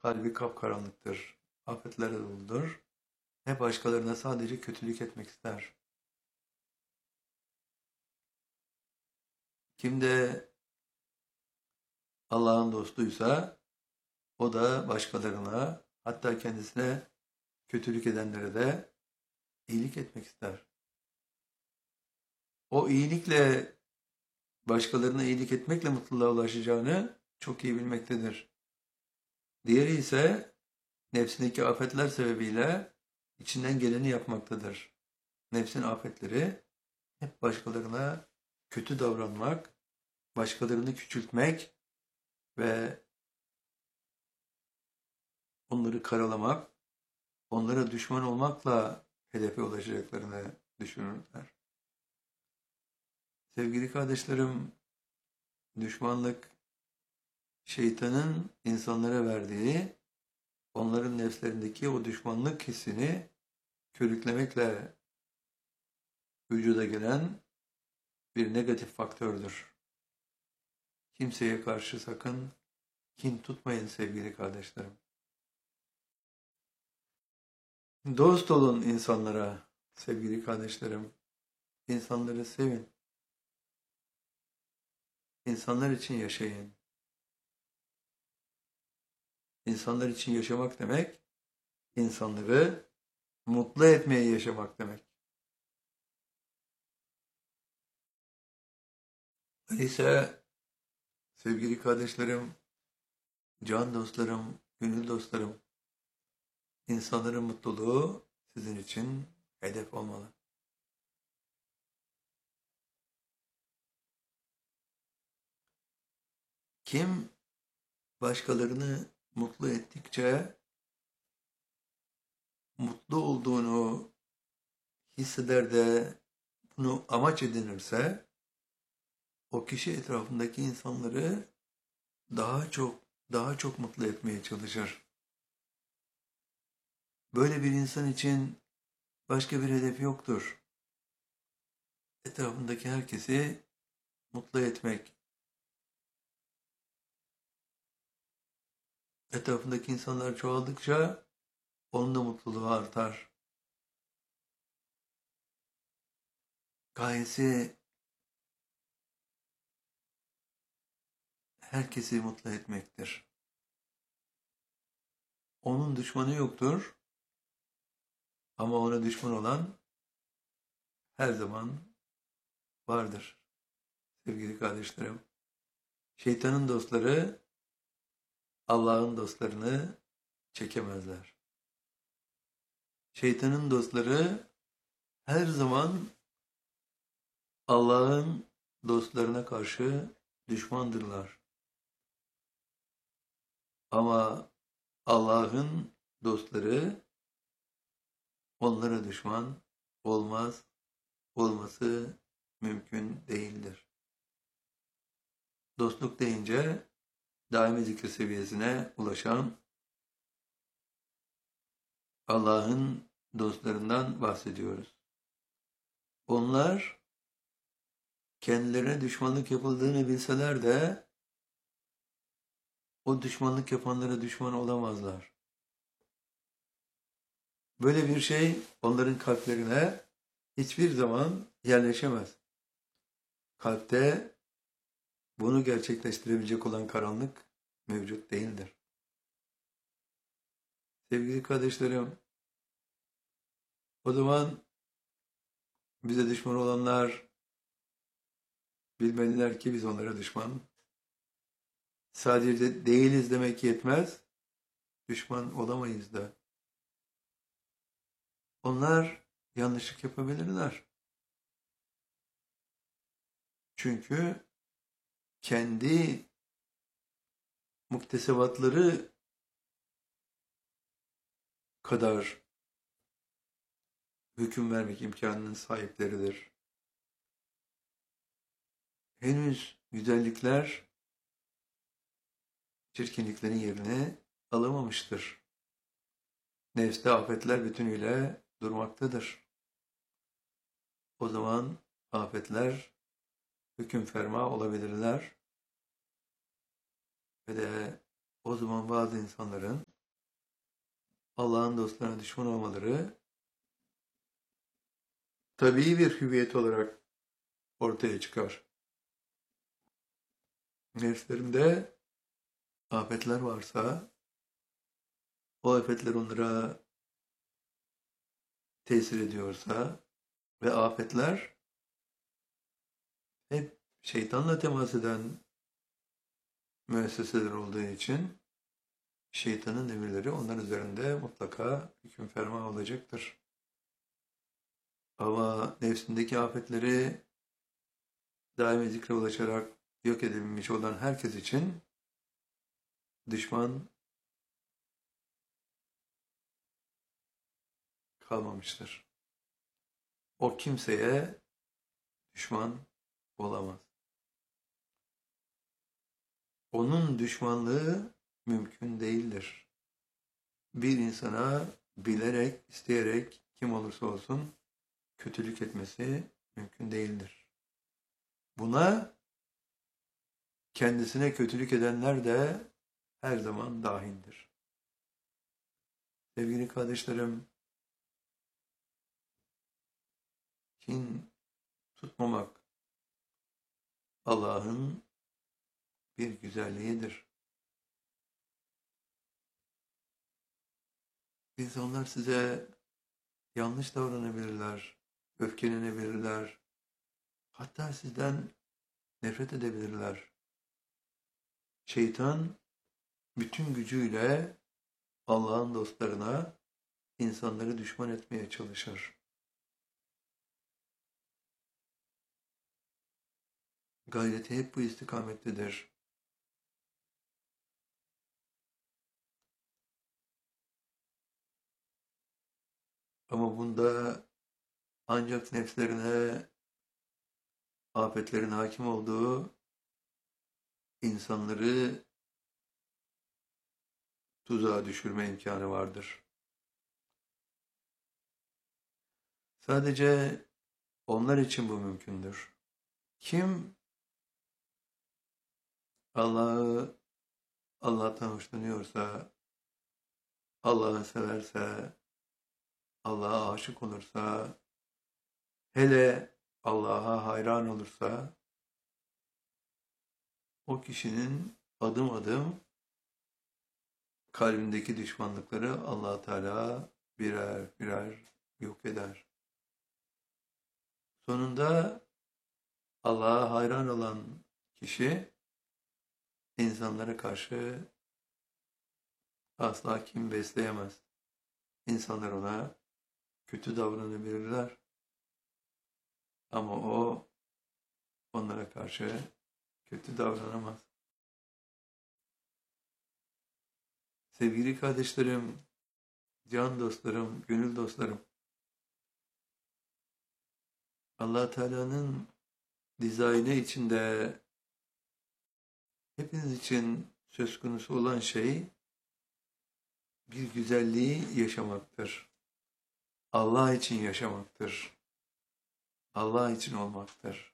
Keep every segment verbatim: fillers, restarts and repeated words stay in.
Kalbi kapkaranlıktır. Afetlerle doludur. Hep başkalarına sadece kötülük etmek ister. Kim de Allah'ın dostuysa o da başkalarına, hatta kendisine kötülük edenlere de iyilik etmek ister. O iyilikle, başkalarına iyilik etmekle mutluluğa ulaşacağını çok iyi bilmektedir. Diğeri ise nefsindeki afetler sebebiyle içinden geleni yapmaktadır. Nefsin afetleri hep başkalarına kötü davranmak, başkalarını küçültmek ve onları karalamak, onlara düşman olmakla hedefe ulaşacaklarını düşünürler. Sevgili kardeşlerim, düşmanlık şeytanın insanlara verdiği, onların nefslerindeki o düşmanlık hissini körüklemekle vücuda gelen bir negatif faktördür. Kimseye karşı sakın kin tutmayın sevgili kardeşlerim. Dost olun insanlara sevgili kardeşlerim. İnsanları sevin. İnsanlar için yaşayın. İnsanlar için yaşamak demek, insanları mutlu etmeye yaşamak demek. Öyleyse sevgili kardeşlerim, can dostlarım, gönül dostlarım, insanların mutluluğu sizin için hedef olmalı. Kim başkalarını mutlu ettikçe mutlu olduğunu hisseder de bunu amaç edinirse o kişi etrafındaki insanları daha çok daha çok mutlu etmeye çalışır. Böyle bir insan için başka bir hedefi yoktur. Etrafındaki herkesi mutlu etmek. Etrafındaki insanlar çoğaldıkça onun da mutluluğu artar. Gayesi herkesi mutlu etmektir. Onun düşmanı yoktur ama ona düşman olan her zaman vardır sevgili kardeşlerim. Şeytanın dostları Allah'ın dostlarını çekemezler. Şeytanın dostları her zaman Allah'ın dostlarına karşı düşmandırlar. Ama Allah'ın dostları onlara düşman olmaz, olması mümkün değildir. Dostluk deyince daimi zikir seviyesine ulaşan Allah'ın dostlarından bahsediyoruz. Onlar kendilerine düşmanlık yapıldığını bilseler de o düşmanlık yapanlara düşman olamazlar. Böyle bir şey onların kalplerine hiçbir zaman yerleşemez. Kalpte bunu gerçekleştirebilecek olan karanlık mevcut değildir. Sevgili kardeşlerim, o zaman bize düşman olanlar bilmeliler ki biz onlara düşman. Sadece değiliz demek yetmez, düşman olamayız da. Onlar yanlışlık yapabilirler. Çünkü kendi muktesebatları kadar hüküm vermek imkanının sahipleridir. Henüz güzellikler çirkinliklerin yerini alamamıştır. Nefste afetler bütünüyle durmaktadır. O zaman afetler hüküm ferma olabilirler ve de o zaman bazı insanların Allah'ın dostlarına düşman olmaları tabii bir hüviyet olarak ortaya çıkar. Nefslerinde afetler varsa o afetler onlara tesir ediyorsa ve afetler hep şeytanla temas eden müesseseler olduğu için şeytanın emirleri onlar üzerinde mutlaka hüküm ferman olacaktır. Ama nefsindeki afetleri daimi zikre ulaşarak yok edilmiş olan herkes için düşman kalmamıştır. O kimseye düşman olamaz. Onun düşmanlığı mümkün değildir. Bir insana bilerek, isteyerek kim olursa olsun kötülük etmesi mümkün değildir. Buna kendisine kötülük edenler de her zaman dahildir. Sevgili kardeşlerim, kin tutmamak Allah'ın bir güzelliğidir. İnsanlar size yanlış davranabilirler, öfkelenebilirler, hatta sizden nefret edebilirler. Şeytan bütün gücüyle Allah'ın dostlarına insanları düşman etmeye çalışır. Gayreti hep bu istikamettedir. Ama bunda ancak nefslerine afetlerin hakim olduğu insanları tuzağa düşürme imkanı vardır. Sadece onlar için bu mümkündür. Kim Allah'ı Allah'tan hoşlanıyorsa, Allah'ı severse, Allah'a aşık olursa, hele Allah'a hayran olursa, o kişinin adım adım kalbindeki düşmanlıkları Allah Teala birer birer yok eder. Sonunda Allah'a hayran olan kişi insanlara karşı asla kin besleyemez. İnsanlar ona kötü davranabilirler. Ama o onlara karşı kötü davranamaz. Sevgili kardeşlerim, can dostlarım, gönül dostlarım, Allah Teala'nın dizaynı içinde hepiniz için söz konusu olan şey bir güzelliği yaşamaktır. Allah için yaşamaktır. Allah için olmaktır.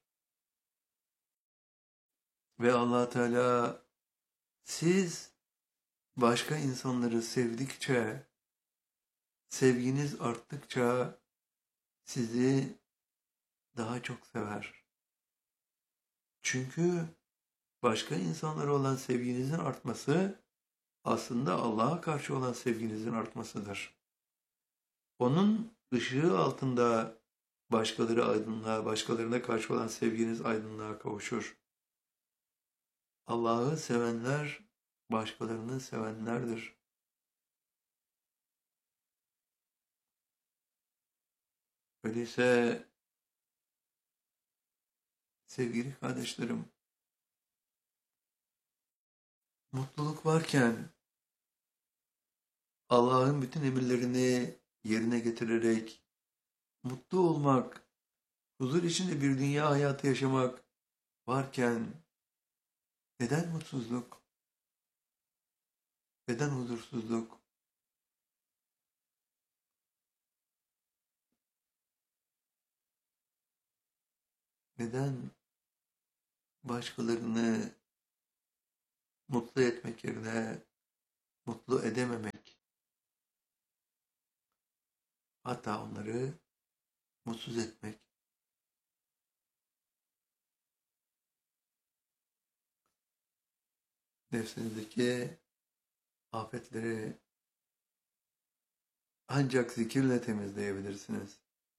Ve Allah Teala siz başka insanları sevdikçe, sevginiz arttıkça sizi daha çok sever. Çünkü başka insanlara olan sevginizin artması aslında Allah'a karşı olan sevginizin artmasıdır. Onun ışığı altında başkaları aydınlığa, başkalarına karşı olan sevginiz aydınlığa kavuşur. Allah'ı sevenler başkalarını sevenlerdir. Öyleyse sevgili kardeşlerim, mutluluk varken Allah'ın bütün emirlerini yerine getirerek mutlu olmak, huzur içinde bir dünya hayatı yaşamak varken neden mutsuzluk? Neden huzursuzluk? Neden başkalarını mutlu etmek yerine mutlu edememek? Hatta onları mutsuz etmek. Nefsinizdeki afetleri ancak zikirle temizleyebilirsiniz.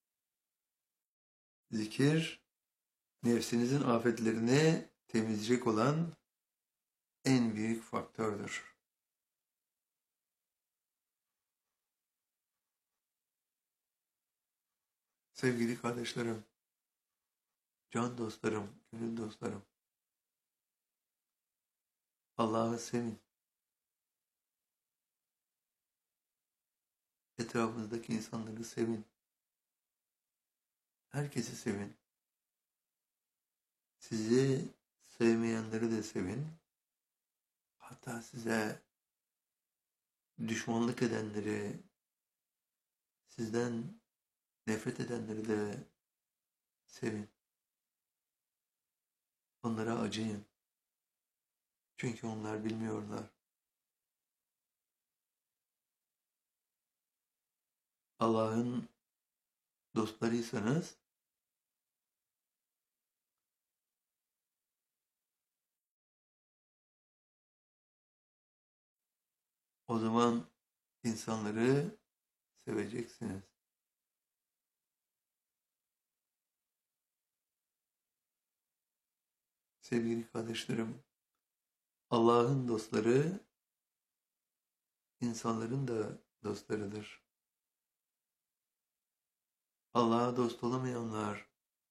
Zikir, nefsinizin afetlerini temizleyecek olan en büyük faktördür. Sevgili kardeşlerim, can dostlarım, gönül dostlarım, Allah'ı sevin. Etrafınızdaki insanları sevin. Herkesi sevin. Sizi sevmeyenleri de sevin. Hatta size düşmanlık edenleri, sizden nefret edenleri de sevin. Onlara acıyın. Çünkü onlar bilmiyorlar. Allah'ın dostlarıysanız o zaman insanları seveceksiniz. Sevgili kardeşlerim, Allah'ın dostları insanların da dostlarıdır. Allah'a dost olamayanlar,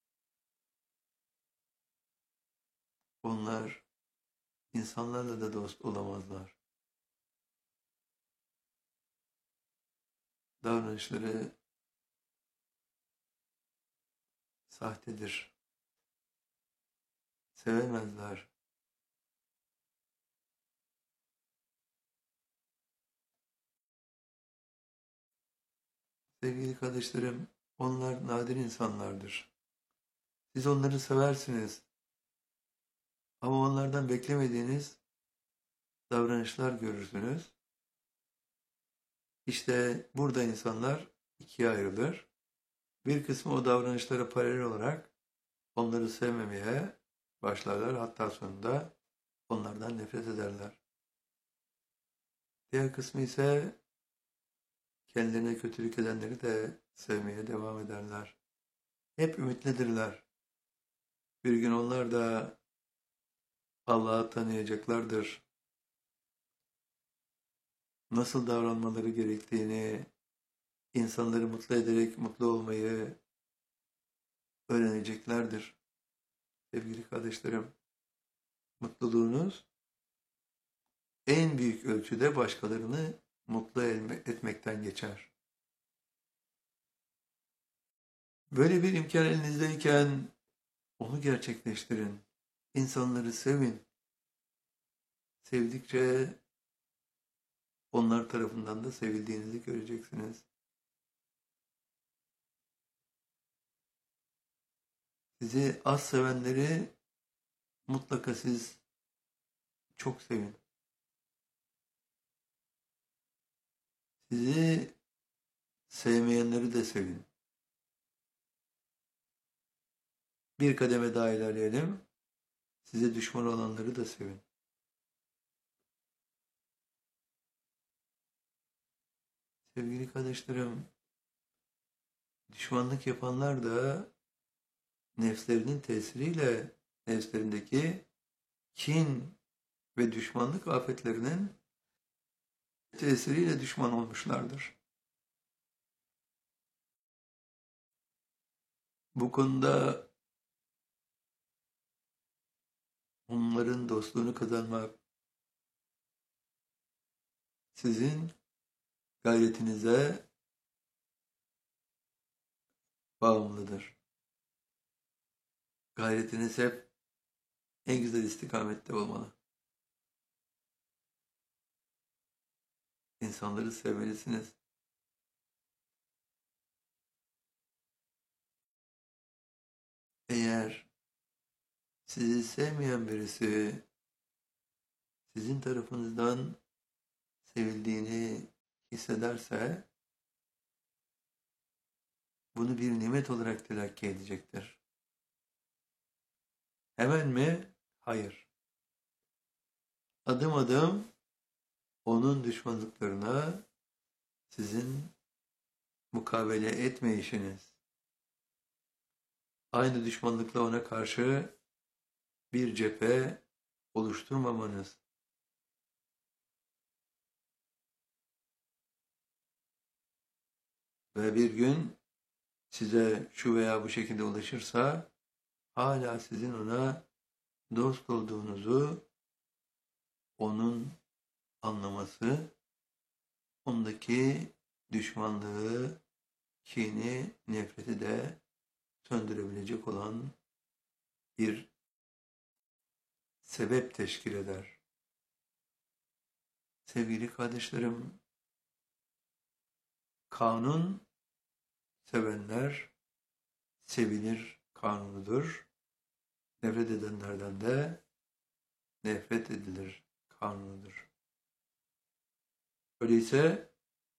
onlar insanlarla da dost olamazlar. Davranışları sahtedir. Sevemezler. Sevgili kardeşlerim, onlar nadir insanlardır. Siz onları seversiniz. Ama onlardan beklemediğiniz davranışlar görürsünüz. İşte burada insanlar ikiye ayrılır. Bir kısmı o davranışlara paralel olarak onları sevmemeye başlarlar. Hatta sonunda onlardan nefret ederler. Diğer kısmı ise kendilerine kötülük edenleri de sevmeye devam ederler. Hep ümitlidirler. Bir gün onlar da Allah'ı tanıyacaklardır. Nasıl davranmaları gerektiğini, insanları mutlu ederek mutlu olmayı öğreneceklerdir. Sevgili kardeşlerim, mutluluğunuz en büyük ölçüde başkalarını mutlu etmekten geçer. Böyle bir imkan elinizdeyken onu gerçekleştirin. İnsanları sevin. Sevdikçe onlar tarafından da sevildiğinizi göreceksiniz. Sizi az sevenleri mutlaka siz çok sevin. Sizi sevmeyenleri de sevin. Bir kademe daha ilerleyelim. Size düşman olanları da sevin. Sevgili kardeşlerim, düşmanlık yapanlar da nefslerinin tesiriyle, nefslerindeki kin ve düşmanlık afetlerinin tesiriyle düşman olmuşlardır. Bu konuda onların dostluğunu kazanmak sizin gayretinize bağımlıdır. Gayretiniz hep en güzel istikamette olmalı. İnsanları sevmelisiniz. Eğer sizi sevmeyen birisi sizin tarafınızdan sevildiğini hissederse bunu bir nimet olarak telakki edecektir. Hemen mi? Hayır. Adım adım onun düşmanlıklarına sizin mukabele etmeyişiniz, aynı düşmanlıkla ona karşı bir cephe oluşturmamanız, ve bir gün size şu veya bu şekilde ulaşırsa hala sizin ona dost olduğunuzu onun anlaması, ondaki düşmanlığı, kini, nefreti de söndürebilecek olan bir sebep teşkil eder. Sevgili kardeşlerim, kanun sevenler sevilir kanunudur. Nefret edenlerden de nefret edilir kanunudur. Öyleyse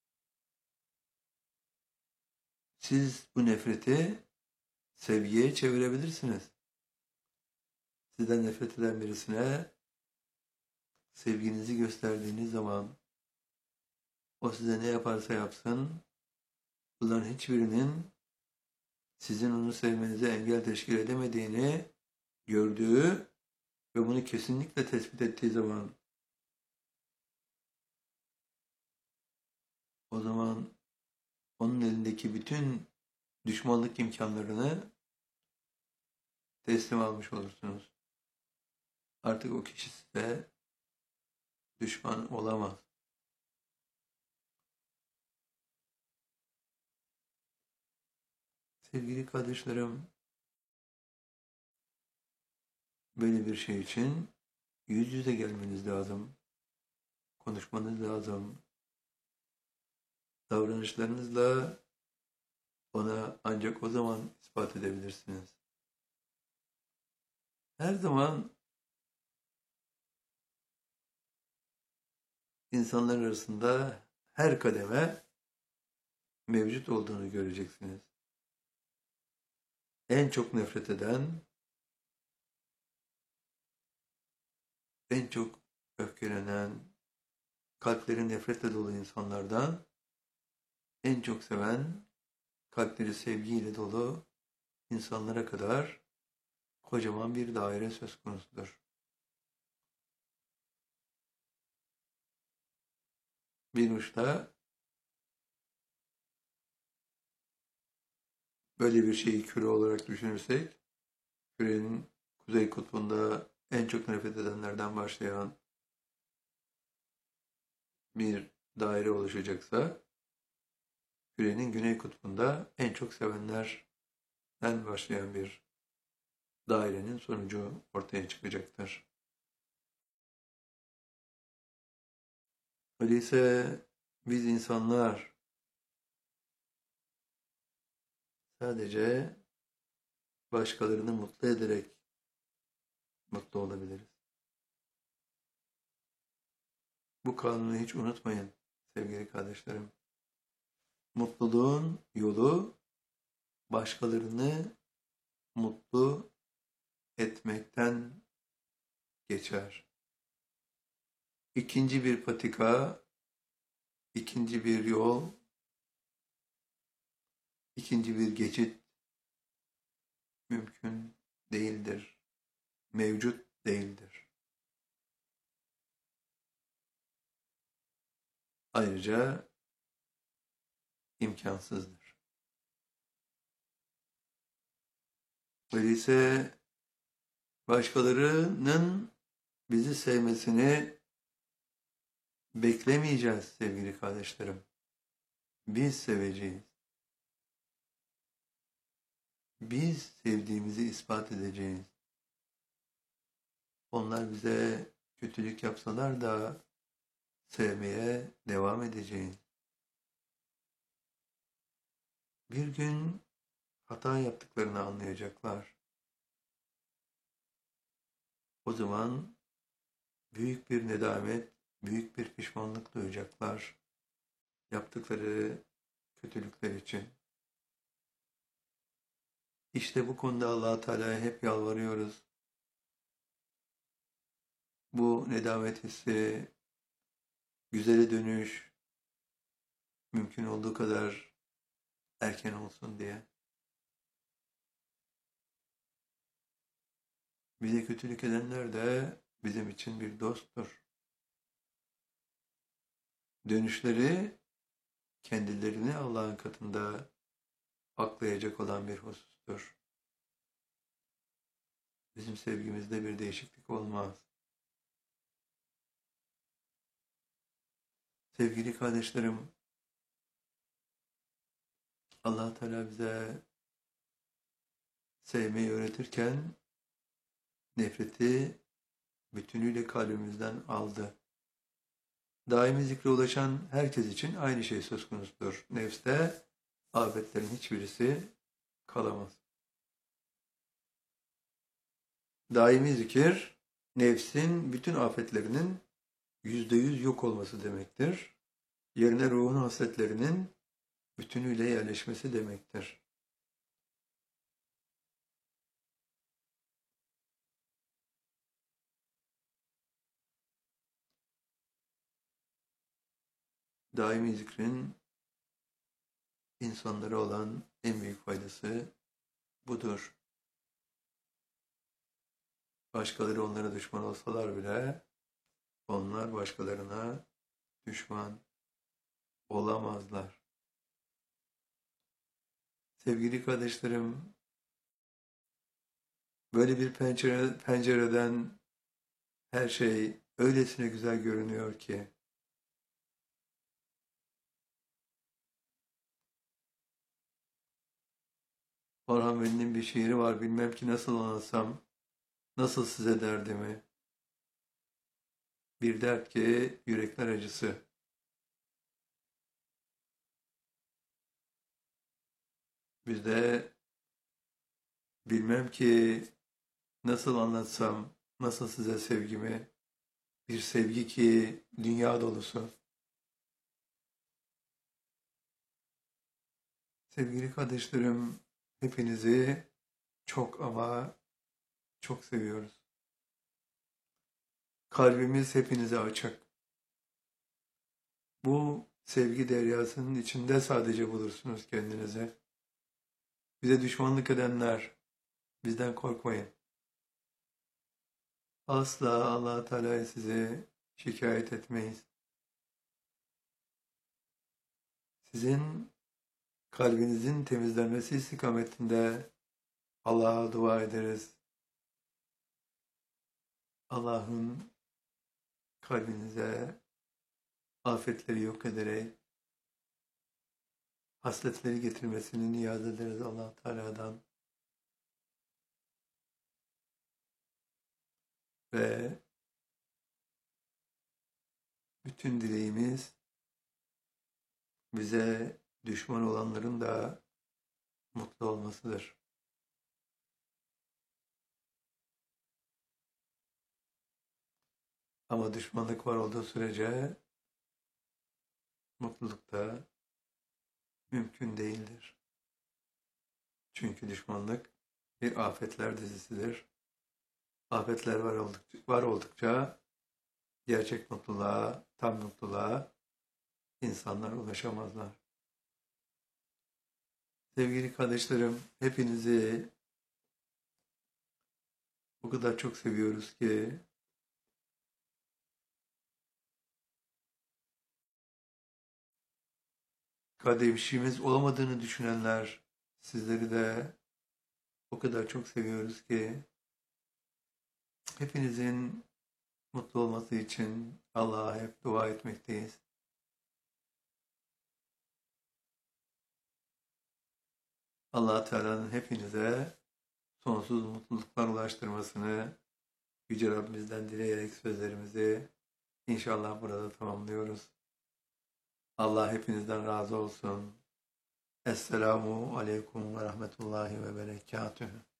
siz bu nefreti sevgiye çevirebilirsiniz. Sizden nefret eden birisine sevginizi gösterdiğiniz zaman o size ne yaparsa yapsın, bunların hiçbirinin sizin onu sevmenize engel teşkil edemediğini gördüğü ve bunu kesinlikle tespit ettiği zaman, o zaman onun elindeki bütün düşmanlık imkanlarını teslim almış olursunuz. Artık o kişi size düşman olamaz. Sevgili kardeşlerim, böyle bir şey için yüz yüze gelmeniz lazım. Konuşmanız lazım. Davranışlarınızla ona ancak o zaman ispat edebilirsiniz. Her zaman insanlar arasında her kademe mevcut olduğunu göreceksiniz. En çok nefret eden, en çok öfkelenen, kalpleri nefretle dolu insanlardan, en çok seven, kalpleri sevgiyle dolu insanlara kadar kocaman bir daire söz konusudur. Bir uçta böyle bir şeyi küre olarak düşünürsek, kürenin kuzey kutbunda en çok nefret edenlerden başlayan bir daire oluşacaksa, kürenin güney kutbunda en çok sevenlerden başlayan bir dairenin sonucu ortaya çıkacaktır. Öyleyse biz insanlar sadece başkalarını mutlu ederek mutlu olabiliriz. Bu kanunu hiç unutmayın sevgili kardeşlerim. Mutluluğun yolu başkalarını mutlu etmekten geçer. İkinci bir patika, ikinci bir yol, ikinci bir geçit mümkün değildir, mevcut değildir. Ayrıca imkansızdır. Öyleyse başkalarının bizi sevmesini beklemeyeceğiz sevgili kardeşlerim. Biz seveceğiz. Biz sevdiğimizi ispat edeceğiz. Onlar bize kötülük yapsalar da sevmeye devam edeceğiz. Bir gün hata yaptıklarını anlayacaklar. O zaman büyük bir nedamet, büyük bir pişmanlık duyacaklar yaptıkları kötülükler için. İşte bu konuda Allah Teala'ya hep yalvarıyoruz. Bu nedamet hissi, güzele dönüş mümkün olduğu kadar erken olsun diye. Bize kötülük edenler de bizim için bir dosttur. Dönüşleri kendilerini Allah'ın katında aklayacak olan bir husustur. Bizim sevgimizde bir değişiklik olmaz. Sevgili kardeşlerim, Allah Teala bize sevmeyi öğretirken nefreti bütünüyle kalbimizden aldı. Daimi zikre ulaşan herkes için aynı şey söz konusudur. Nefste afetlerin hiçbirisi kalamaz. Daimi zikir, nefsin bütün afetlerinin yüzde yüz yok olması demektir. Yerine ruhun hasletlerinin bütünüyle yerleşmesi demektir. Daimi zikrin insanlara olan en büyük faydası budur. Başkaları onlara düşman olsalar bile onlar başkalarına düşman olamazlar. Sevgili kardeşlerim, böyle bir pencere, pencereden her şey öylesine güzel görünüyor ki Orhan Veli'nin bir şiiri var, bilmem ki nasıl anlatsam, nasıl size derdimi. Bir dert ki yürekler acısı. Biz de bilmem ki nasıl anlatsam, nasıl size sevgimi, bir sevgi ki dünya dolusu. Sevgili kardeşlerim, hepinizi çok ama çok seviyoruz. Kalbimiz hepinize açık. Bu sevgi deryasının içinde sadece bulursunuz kendinizi. Bize düşmanlık edenler, bizden korkmayın. Asla Allah Teala'ya sizi şikayet etmeyiz. Sizin kalbinizin temizlenmesi istikametinde Allah'a dua ederiz. Allah'ın kalbinize afetleri yok ederek hasletleri getirmesini niyaz ederiz Allah Teala'dan. Ve bütün dileğimiz bize düşman olanların da mutlu olmasıdır. Ama düşmanlık var olduğu sürece mutluluk da mümkün değildir. Çünkü düşmanlık bir afetler dizisidir. Afetler var oldukça, var oldukça gerçek mutluluğa, tam mutluluğa insanlar ulaşamazlar. Sevgili kardeşlerim, hepinizi o kadar çok seviyoruz ki kardeşimiz olamadığını düşünenler, sizleri de o kadar çok seviyoruz ki hepinizin mutlu olması için Allah'a hep dua etmekteyiz. Allah Teala'nın hepinize sonsuz mutluluklar ulaştırmasını Yüce Rabbimizden dileyerek sözlerimizi inşallah burada tamamlıyoruz. Allah hepinizden razı olsun. Esselamu Aleyküm ve Rahmetullahi ve Berekatühü.